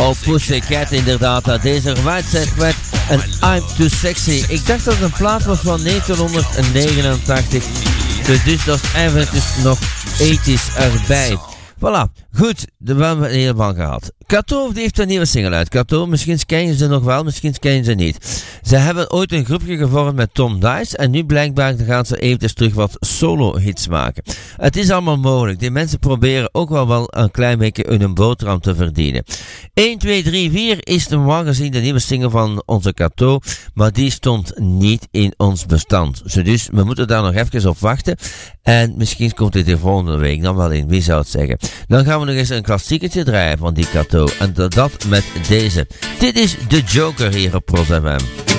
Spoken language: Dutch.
Oh, Pussycat inderdaad. Deze Whiteside met een I'm Too Sexy. Ik dacht dat het een plaat was van 1989. Dus dat is eventjes nog 80's erbij. Voilà, goed, we hebben het helemaal gehad. Kato heeft een nieuwe single uit. Kato, misschien ken je ze nog wel, misschien ken je ze niet. Ze hebben ooit een groepje gevormd met Tom Dice en nu blijkbaar gaan ze eventjes terug wat solo-hits maken. Het is allemaal mogelijk. Die mensen proberen ook wel een klein beetje hun boterham te verdienen. 1, 2, 3, 4 is normaal gezien de nieuwe single van onze Kato, maar die stond niet in ons bestand. Dus we moeten daar nog even op wachten en misschien komt dit de volgende week dan wel in, wie zou het zeggen. Dan gaan we nog eens een klassieketje draaien van die Kato. En dat met deze. Dit is The Joker hier op Pros FM.